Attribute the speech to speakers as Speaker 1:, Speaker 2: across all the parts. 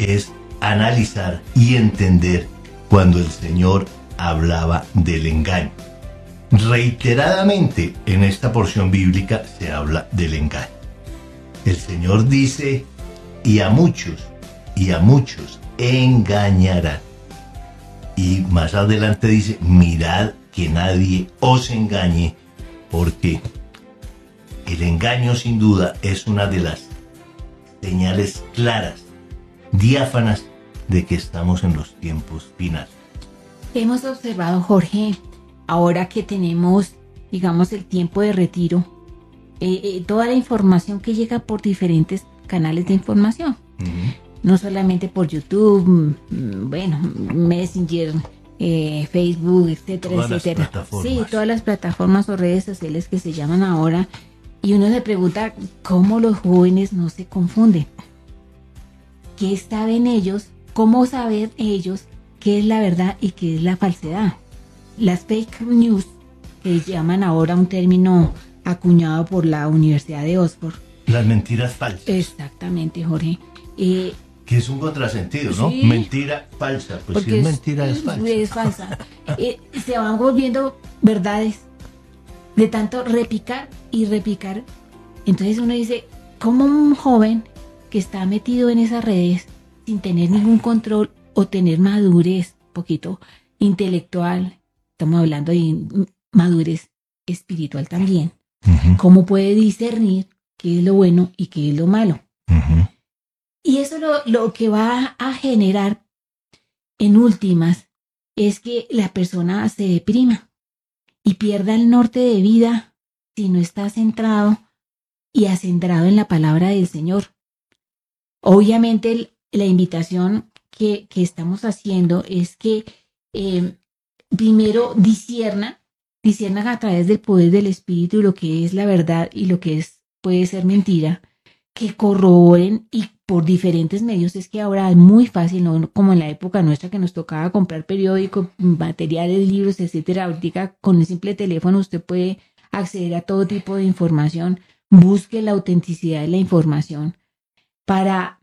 Speaker 1: es analizar y entender cuando el Señor hablaba del engaño. Reiteradamente en esta porción bíblica se habla del engaño. El Señor dice, y a muchos engañarán. Y más adelante dice, mirad que nadie os engañe, porque el engaño sin duda es una de las señales claras, diáfanas, de que estamos en los tiempos finales.
Speaker 2: Hemos observado, Jorge, ahora que tenemos, digamos, el tiempo de retiro, toda la información que llega por diferentes canales de información. No solamente por YouTube, Messenger, Facebook, etcétera, etcétera. Sí, todas las plataformas o redes sociales que se llaman ahora. Y uno se pregunta cómo los jóvenes no se confunden. ¿Qué saben ellos? ¿Cómo saber ellos qué es la verdad y qué es la falsedad? Las fake news, que llaman ahora un término acuñado por la Universidad de Oxford.
Speaker 1: Las mentiras falsas.
Speaker 2: Exactamente, Jorge.
Speaker 1: Que es un contrasentido, ¿no?
Speaker 2: Sí,
Speaker 1: mentira falsa. Pues si es mentira, es falsa.
Speaker 2: Es falsa. Se van volviendo verdades de tanto repicar y repicar. Entonces uno dice, ¿cómo un joven que está metido en esas redes sin tener ningún control o tener madurez, poquito intelectual, estamos hablando de madurez espiritual también, cómo puede discernir qué es lo bueno y qué es lo malo? Y eso lo que va a generar en últimas es que la persona se deprima y pierda el norte de vida si no está centrado y acendrado en la palabra del Señor. Obviamente la invitación que estamos haciendo es que primero disciernan a través del poder del Espíritu lo que es la verdad y lo que puede ser mentira, que corroboren y por diferentes medios. Es que ahora es muy fácil, no como en la época nuestra que nos tocaba comprar periódicos, materiales, libros, etcétera. Ahorita con el simple teléfono usted puede acceder a todo tipo de información. Busque la autenticidad de la información para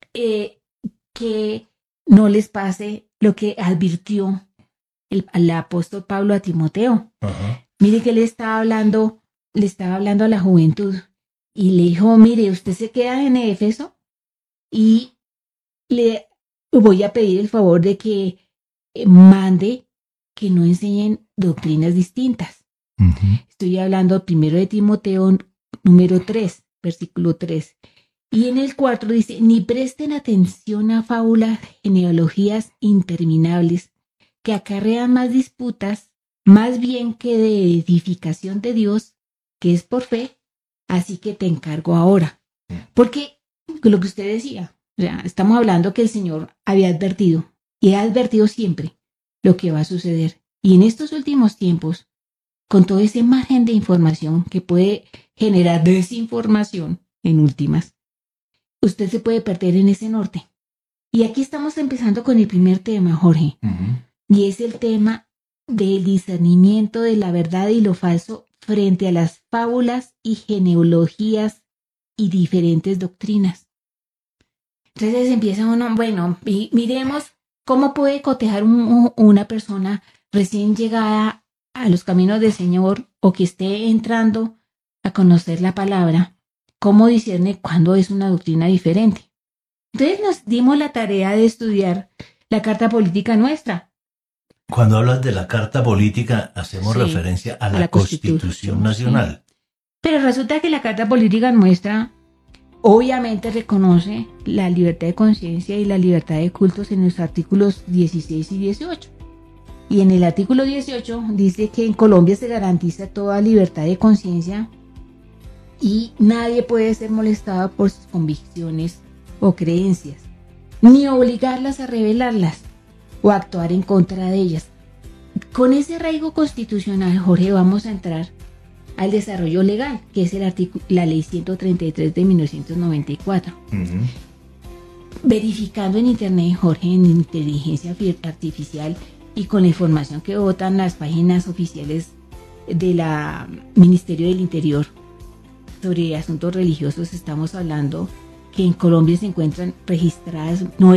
Speaker 2: que no les pase lo que advirtió el apóstol Pablo a Timoteo. Mire que le estaba hablando a la juventud y le dijo, mire, usted se queda en Éfeso y le voy a pedir el favor de que mande que no enseñen doctrinas distintas. Estoy hablando primero de Timoteo número 3, versículo 3. Y en el 4 dice, ni presten atención a fábulas, genealogías interminables que acarrean más disputas, más bien que de edificación de Dios, que es por fe, así que te encargo ahora. Porque lo que usted decía, o sea, estamos hablando que el Señor había advertido, y ha advertido siempre lo que va a suceder. Y en estos últimos tiempos, con todo ese margen de información que puede generar desinformación en últimas, usted se puede perder en ese norte. Y aquí estamos empezando con el primer tema, Jorge. Y es el tema del discernimiento de la verdad y lo falso frente a las fábulas y genealogías y diferentes doctrinas. Entonces empieza uno, miremos cómo puede cotejar una persona recién llegada a los caminos del Señor o que esté entrando a conocer la palabra. ¿Cómo discierne cuándo es una doctrina diferente? Entonces nos dimos la tarea de estudiar la Carta Política Nuestra.
Speaker 1: Cuando hablas de la Carta Política, hacemos referencia a la Constitución Nacional.
Speaker 2: Sí. Pero resulta que la Carta Política Nuestra obviamente reconoce la libertad de conciencia y la libertad de cultos en los artículos 16 y 18. Y en el artículo 18 dice que en Colombia se garantiza toda libertad de conciencia y nadie puede ser molestado por sus convicciones o creencias, ni obligarlas a revelarlas o actuar en contra de ellas. Con ese arraigo constitucional, Jorge, vamos a entrar al desarrollo legal, que es la ley 133 de 1994. Verificando en internet, Jorge, en inteligencia artificial y con la información que botan las páginas oficiales del Ministerio del Interior sobre asuntos religiosos, estamos hablando que en Colombia se encuentran registradas